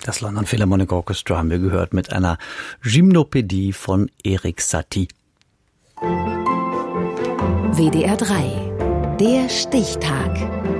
Das London Philharmonic Orchestra haben wir gehört mit einer Gymnopädie von Erik Satie. WDR 3, der Stichtag.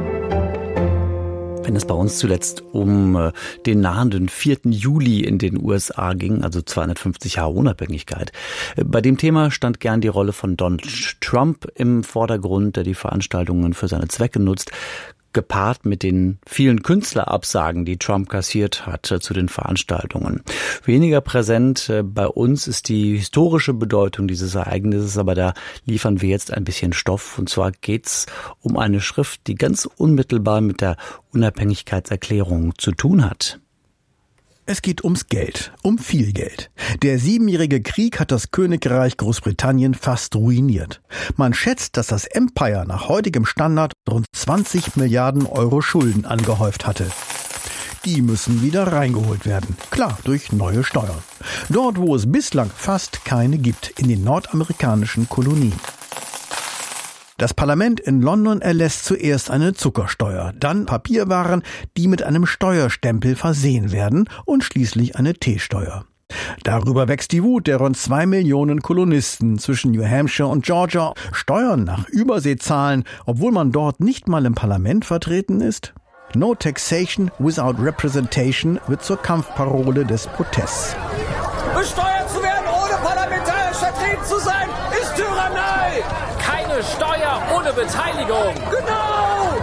Wenn es bei uns zuletzt um den nahenden 4. Juli in den USA ging, also 250 Jahre Unabhängigkeit, bei dem Thema stand gern die Rolle von Donald Trump im Vordergrund, der die Veranstaltungen für seine Zwecke nutzt, gepaart mit den vielen Künstlerabsagen, die Trump kassiert hat zu den Veranstaltungen. Weniger präsent bei uns ist die historische Bedeutung dieses Ereignisses, aber da liefern wir jetzt ein bisschen Stoff. Und zwar geht's um eine Schrift, die ganz unmittelbar mit der Unabhängigkeitserklärung zu tun hat. Es geht ums Geld, um viel Geld. Der 7-jährige Krieg hat das Königreich Großbritannien fast ruiniert. Man schätzt, dass das Empire nach heutigem Standard rund 20 Milliarden Euro Schulden angehäuft hatte. Die müssen wieder reingeholt werden. Klar, durch neue Steuern. Dort, wo es bislang fast keine gibt, in den nordamerikanischen Kolonien. Das Parlament in London erlässt zuerst eine Zuckersteuer, dann Papierwaren, die mit einem Steuerstempel versehen werden und schließlich eine Teesteuer. Darüber wächst die Wut der rund 2 Millionen Kolonisten zwischen New Hampshire und Georgia. Steuern nach Übersee zahlen, obwohl man dort nicht mal im Parlament vertreten ist? No taxation without representation wird zur Kampfparole des Protests. Besteuert zu werden, ohne parlamentarisch vertreten zu sein, ist Tyrannei! Keine Steuer ohne Beteiligung! Genau!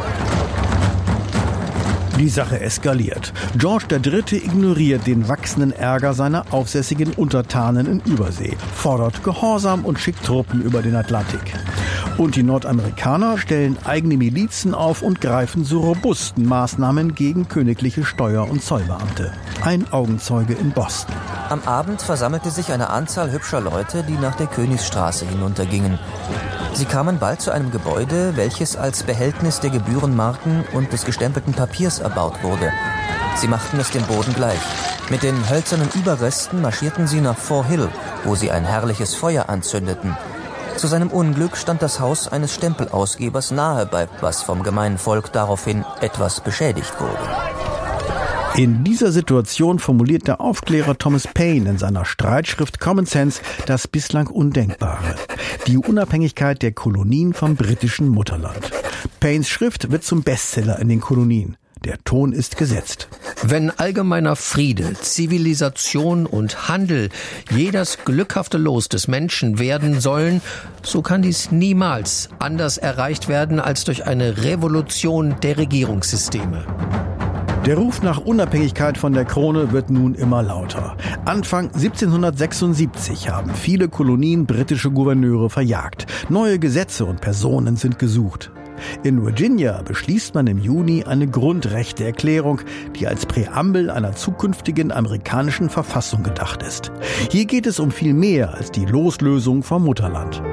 Die Sache eskaliert. George III. Ignoriert den wachsenden Ärger seiner aufsässigen Untertanen in Übersee, fordert Gehorsam und schickt Truppen über den Atlantik. Und die Nordamerikaner stellen eigene Milizen auf und greifen zu robusten Maßnahmen gegen königliche Steuer- und Zollbeamte. Ein Augenzeuge in Boston. Am Abend versammelte sich eine Anzahl hübscher Leute, die nach der Königsstraße hinuntergingen. Sie kamen bald zu einem Gebäude, welches als Behältnis der Gebührenmarken und des gestempelten Papiers erbaut wurde. Sie machten es dem Boden gleich. Mit den hölzernen Überresten marschierten sie nach Fore Hill, wo sie ein herrliches Feuer anzündeten. Zu seinem Unglück stand das Haus eines Stempelausgebers nahe bei, was vom gemeinen Volk daraufhin etwas beschädigt wurde. In dieser Situation formuliert der Aufklärer Thomas Paine in seiner Streitschrift Common Sense das bislang Undenkbare: die Unabhängigkeit der Kolonien vom britischen Mutterland. Paines Schrift wird zum Bestseller in den Kolonien. Der Ton ist gesetzt. Wenn allgemeiner Friede, Zivilisation und Handel jedes glückhafte Los des Menschen werden sollen, so kann dies niemals anders erreicht werden als durch eine Revolution der Regierungssysteme. Der Ruf nach Unabhängigkeit von der Krone wird nun immer lauter. Anfang 1776 haben viele Kolonien britische Gouverneure verjagt. Neue Gesetze und Personen sind gesucht. In Virginia beschließt man im Juni eine Grundrechteerklärung, die als Präambel einer zukünftigen amerikanischen Verfassung gedacht ist. Hier geht es um viel mehr als die Loslösung vom Mutterland.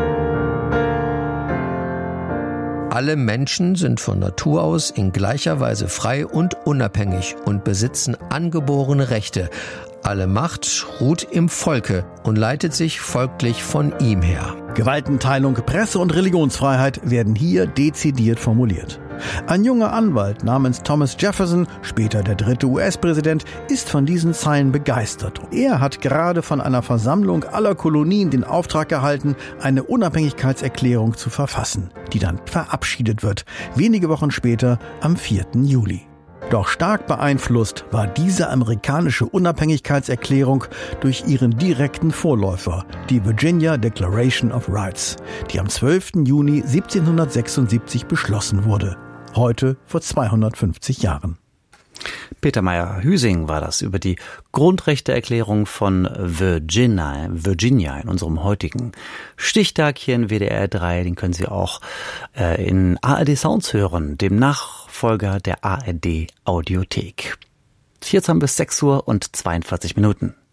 Alle Menschen sind von Natur aus in gleicher Weise frei und unabhängig und besitzen angeborene Rechte. Alle Macht ruht im Volke und leitet sich folglich von ihm her. Gewaltenteilung, Presse- und Religionsfreiheit werden hier dezidiert formuliert. Ein junger Anwalt namens Thomas Jefferson, später der 3. US-Präsident, ist von diesen Zeilen begeistert. Er hat gerade von einer Versammlung aller Kolonien den Auftrag erhalten, eine Unabhängigkeitserklärung zu verfassen, die dann verabschiedet wird, wenige Wochen später am 4. Juli. Doch stark beeinflusst war diese amerikanische Unabhängigkeitserklärung durch ihren direkten Vorläufer, die Virginia Declaration of Rights, die am 12. Juni 1776 beschlossen wurde. Heute vor 250 Jahren. Peter Meyer-Hüsing war das über die Grundrechteerklärung von Virginia in unserem heutigen Stichtag hier in WDR 3. Den können Sie auch in ARD Sounds hören, dem Nachfolger der ARD Audiothek. Jetzt haben wir 6:42 Uhr.